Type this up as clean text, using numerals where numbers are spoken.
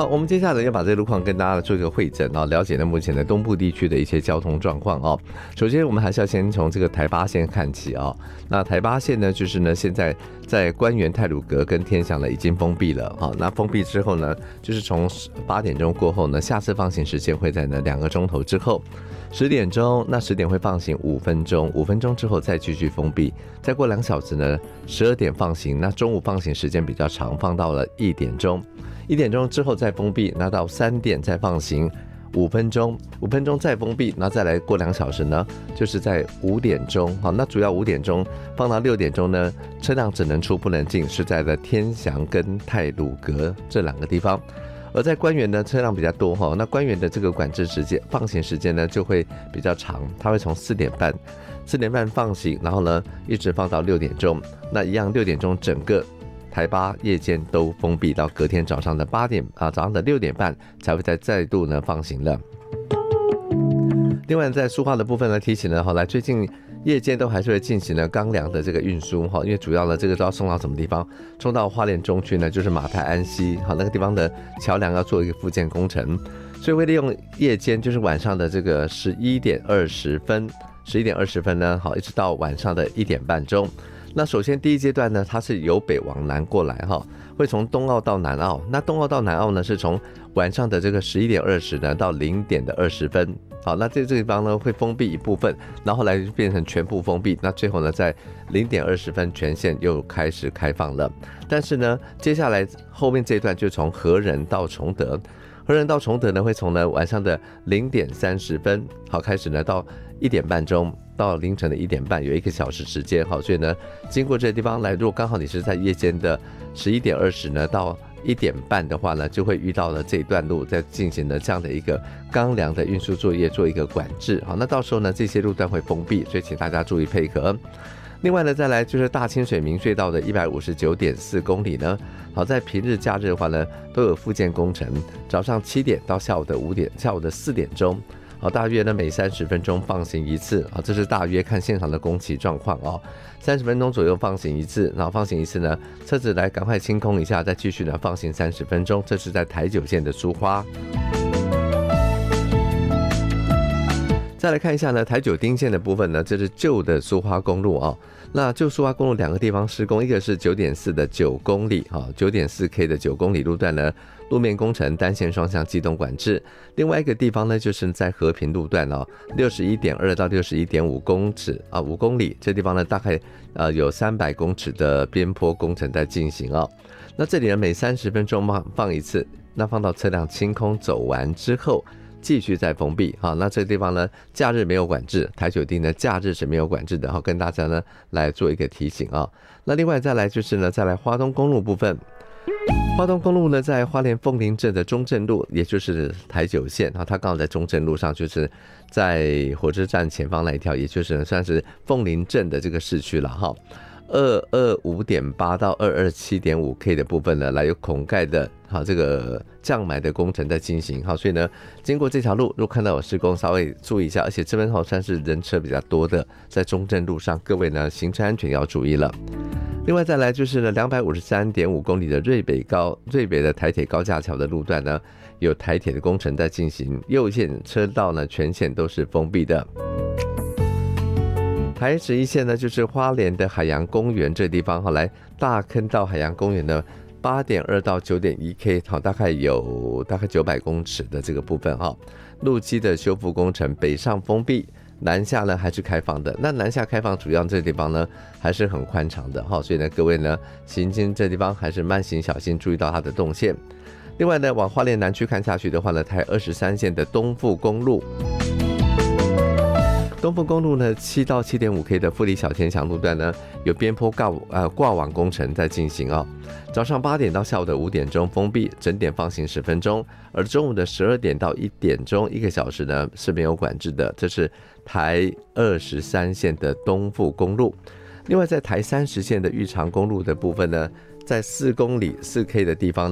好，我们接下来要把这个路况跟大家做一个汇整啊，了解呢目前的东部地区的一些交通状况哦。首先，我们还是要先从这个台八线看起啊。那台八线呢，就是呢现在在官园、太鲁阁跟天祥呢已经封闭了啊。那封闭之后呢，就是从8点钟过后呢，下次放行时间会在呢2个钟头之后。10点钟，那10点会放行5分钟，5分钟之后再继续封闭，再过2小时呢，12点放行，那中午放行时间比较长，放到了1点钟，1点钟之后再封闭，那到3点再放行5分钟，5分钟再封闭，然后再来过2小时呢，就是在5点钟，好，那主要5点钟放到6点钟呢，车辆只能出不能进，是在的天祥跟太鲁阁这2个地方。而在官园呢，车辆比较多哈，那官园的这个管制时间、放行时间呢就会比较长，它会从4点半放行，然后呢一直放到6点钟，那一样6点钟整个台八夜间都封闭到隔天早上的早上的6点半才会再度呢放行了。另外在苏花的部分呢，提醒呢，来最近夜间都还是会进行了钢梁的这个运输哈，因为主要呢这个都要送到什么地方？送到花莲中区呢，就是马太安溪好那个地方的桥梁要做一个复建工程，所以会利用夜间就是晚上的这个11点20分呢，好一直到晚上的1点半钟。那首先第一阶段呢，它是由北往南过来哈，会从东澳到南澳。那东澳到南澳呢，是从晚上的这个11点20呢到0点的20分。好，那这个地方呢会封闭一部分，然后后来就变成全部封闭。那最后呢，在0点20分全线又开始开放了。但是呢，接下来后面这一段就从和仁到崇德。和仁到崇德呢，会从呢晚上的0点30分好开始呢到1点半钟到凌晨的1点半，有1个小时时间。好，所以呢，经过这个地方来，如果刚好你是在夜间的11点20呢到1点半的话呢，就会遇到了这一段路在进行的这样的一个钢梁的运输作业，做一个管制。好，那到时候呢，这些路段会封闭，所以请大家注意配合。另外呢，再来就是大清水明隧道的159.4公里呢，好，在平日假日的话呢，都有复建工程，早上7点到下午的4点钟。好，大约呢每30分钟放行一次，好，这是大约看现场的工期状况哦，30分钟左右放行一次，然后放行一次呢，车子来赶快清空一下，再继续呢放行30分钟，这是在台9线的苏花。再来看一下呢，台9丁线的部分呢，这是旧的苏花公路哦。那旧苏花公路2个地方施工，一个是9.4的9公里9.4K 的9公里路段呢，路面工程单线双向机动管制。另外一个地方呢，就是在和平路段61.2到61.5公尺5公里，这地方呢大概有300公尺的边坡工程在进行哦。那这里呢每30分钟放一次，那放到车辆清空走完之后，继续再封闭。好，那这个地方呢，假日没有管制，台9丁呢假日是没有管制的，好，跟大家呢来做一个提醒啊。那另外再来就是呢，再来花东公路部分。花东公路呢，在花莲凤林镇的中正路，也就是台9线，它刚好在中正路上，就是在火车站前方那一条，也就是算是凤林镇的这个市区了哈。225.8到227.5K 的部分呢，来有孔盖的这个降霾的工程在进行。好，所以呢，经过这条路，如果看到有施工，稍微注意一下，而且这边算是人车比较多的，在中正路上，各位呢行车安全要注意了。另外再来就是呢，253.5公里的瑞北的台铁高架桥的路段呢，有台铁的工程在进行，右线车道呢全线都是封闭的。台11线呢，就是花莲的海洋公园这地方，来大坑到海洋公园呢8.2到9.1K， 好，大概900公尺的这个部分哈，路基的修复工程北上封闭，南下呢还是开放的。那南下开放主要这个地方呢还是很宽敞的哈，所以呢各位呢行经这地方还是慢行小心，注意到它的动线。另外呢，往花莲南区看下去的话呢，台23线的东富公路。东富公路呢7到7.5K 的富里小田祥路段呢，有边坡挂网工程在进行哦。早上8点到下午的5点钟封闭，整点放行10分钟，而中午的12点到1点钟1个小时呢是没有管制的。这是台23线的东富公路。另外在台30线的玉长公路的部分呢，在4公里4K 的地方